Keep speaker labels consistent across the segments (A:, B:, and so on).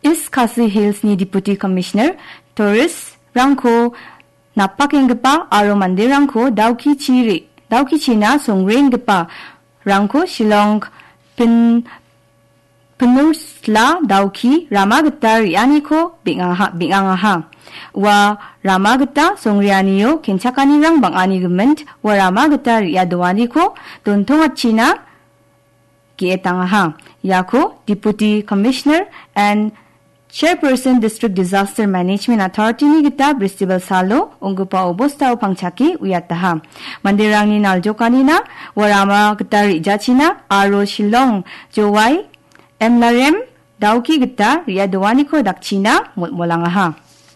A: East Khasi Hills ni Deputy Commissioner Tourist rangko napakenggipa aro mandirangko dauki china songrenggipa rangko Shillong Penursla dauki ramagita rianiko bingangaha. Wa ramagita songrianiyo kencakanirang bangani gement wa ramagita riadoaniko dontonga china Gietangaha. Yako Deputy Commissioner and Chairperson District Disaster Management Authority ni kita Bristol Salo unggupa obosta pangchaki uyataha. Mandirang ni naljo kanina warama kita rijachina aro Shillong Jowai Emlarem dauki kita riadoaniko dakchina molangaha.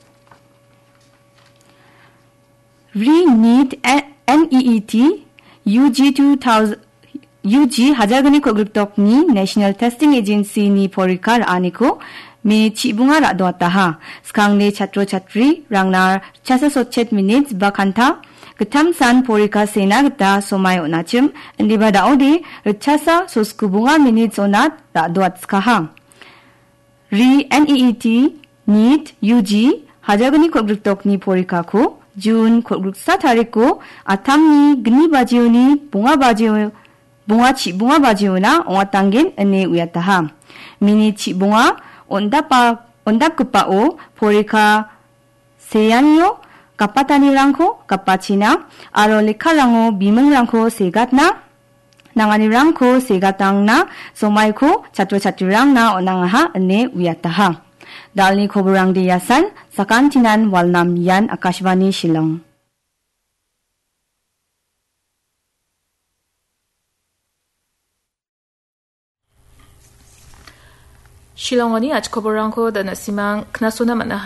A: Re-NEET NEET UG hajargani kogruptok ni National Testing Agency ni porikar aniko me chibunga radwataha. Skang ne chatro chatri rangnar chasa sochet minutes bakanta getam san porika sena geta somai onachim indiba daudi chasa soskubunga minutes onat radwat skaha. Re-NEET NEET UG hajargani kogruptok ni porika ko June kogrupsa tariko atamni gni bajioni bunga bajiona ongatangin ene uyataha. Mini chibunga ondapkupao porika seyaniyo kapatanirangko kapachina aro lekarango bimungrangko segatna nanganirangko segatangna somaiko chatro-chatirangna onangaha ene uyataha. Dalni koborang di yasan sakantinan walnam yan Akashvani Shillong.
B: Shillongoni aj koborangko dan nasimang knasuna mana